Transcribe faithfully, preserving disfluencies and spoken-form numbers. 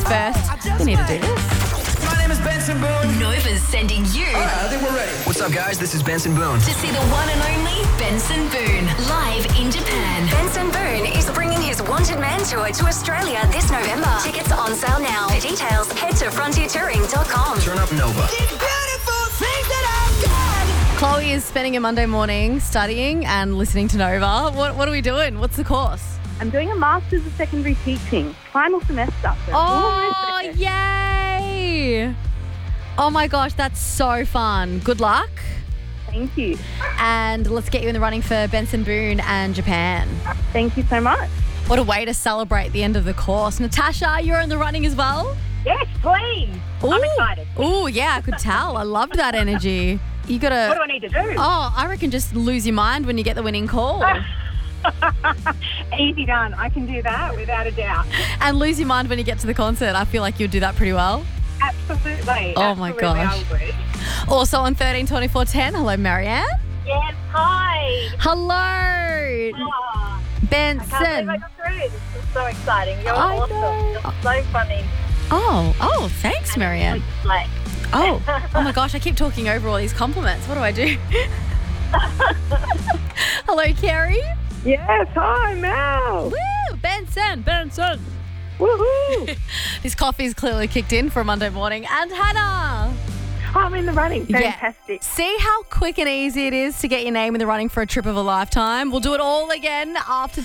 first. We need to do this. My name is Benson Boone. Nova's sending you All right, I think we're ready. What's up, guys? This is Benson Boone. to see the one and only Benson Boone live in Japan. Benson Boone is bringing his Wanted Man tour to Australia this November. Tickets are on sale now. For details, head to frontier touring dot com. Turn up Nova. Chloe is spending a Monday morning studying and listening to Nova. What, what are we doing? What's the course? I'm doing a Masters of Secondary Teaching, final semester. So Oh, almost there. yay! Oh my gosh, that's so fun. Good luck. Thank you. And let's get you in the running for Benson Boone and Japan. Thank you so much. What a way to celebrate the end of the course. Natasha, you're in the running as well? Yes, please. I'm excited. Oh, yeah, I could tell. I loved that energy. You got to... What do I need to do? Oh, I reckon just lose your mind when you get the winning call. Easy done. I can do that without a doubt. And lose your mind when you get to the concert. I feel like you'll do that pretty well. Absolutely. Oh, my Absolutely, gosh. I would. Also on thirteen twenty-four ten, hello, Marianne. Yes, hi. Hello, Oh, Benson. I can't believe I got through. This is so exciting. You're I awesome. know. You're so funny. Oh, oh, thanks, Marianne. Like, Oh, oh my gosh, I keep talking over all these compliments. What do I do? Hello, Kerry. Yes, hi, Mel. Woo, Benson, Benson. Woohoo. This coffee's clearly kicked in for a Monday morning. And Hannah. I'm in the running. Fantastic. Yeah. See how quick and easy it is to get your name in the running for a trip of a lifetime? We'll do it all again after